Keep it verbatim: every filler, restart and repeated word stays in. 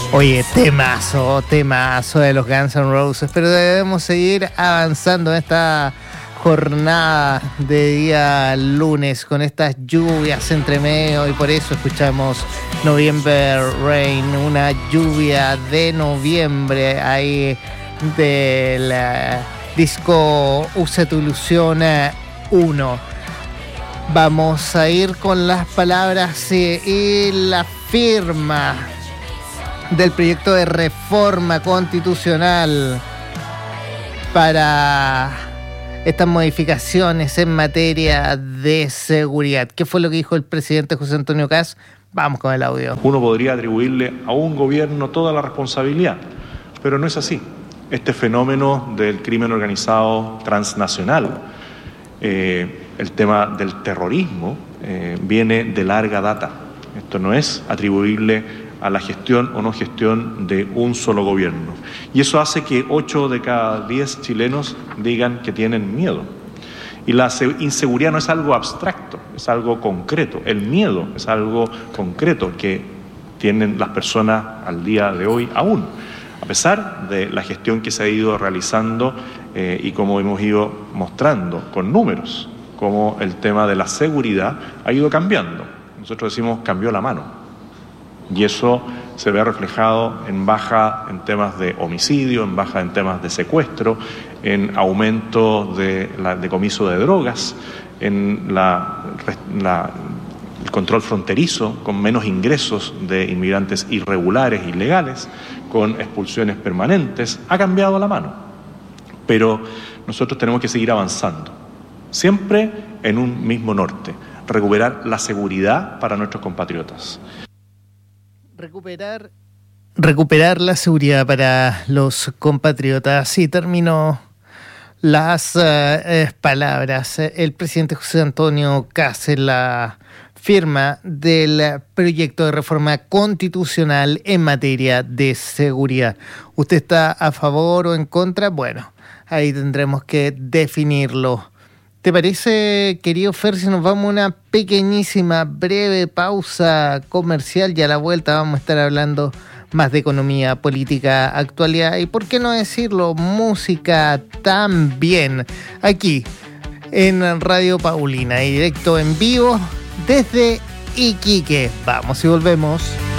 Oye, temazo, temazo de los Guns N' Roses, pero debemos seguir avanzando en esta jornada de día lunes con estas lluvias entre medio y por eso escuchamos November Rain, una lluvia de noviembre ahí del uh, disco Usa tu ilusión uno. Vamos a ir con las palabras eh, y la firma del proyecto de reforma constitucional para estas modificaciones en materia de seguridad. ¿Qué fue lo que dijo el presidente José Antonio Kast? Vamos con el audio. Uno podría atribuirle a un gobierno toda la responsabilidad, pero no es así. Este fenómeno del crimen organizado transnacional, eh, el tema del terrorismo, eh, viene de larga data. Esto no es atribuible a la gestión o no gestión de un solo gobierno. Y eso hace que ocho de cada diez chilenos digan que tienen miedo. Y la inseguridad no es algo abstracto, es algo concreto. El miedo es algo concreto que tienen las personas al día de hoy aún, a pesar de la gestión que se ha ido realizando eh, y como hemos ido mostrando con números, como el tema de la seguridad ha ido cambiando. Nosotros decimos cambió la mano. Y eso se ve reflejado en baja en temas de homicidio, en baja en temas de secuestro, en aumento de la decomiso de drogas, en la, la, el control fronterizo, con menos ingresos de inmigrantes irregulares, ilegales, con expulsiones permanentes. Ha cambiado la mano. Pero nosotros tenemos que seguir avanzando, siempre en un mismo norte: recuperar la seguridad para nuestros compatriotas. Recuperar, recuperar la seguridad para los compatriotas. Sí, terminó las uh, palabras. El presidente José Antonio Kast en la firma del proyecto de reforma constitucional en materia de seguridad. ¿Usted está a favor o en contra? Bueno, ahí tendremos que definirlo. ¿Te parece, querido Fer, si nos vamos a una pequeñísima, breve pausa comercial y a la vuelta vamos a estar hablando más de economía, política, actualidad y, por qué no decirlo, música también, aquí en Radio Paulina, directo en vivo desde Iquique? Vamos y volvemos.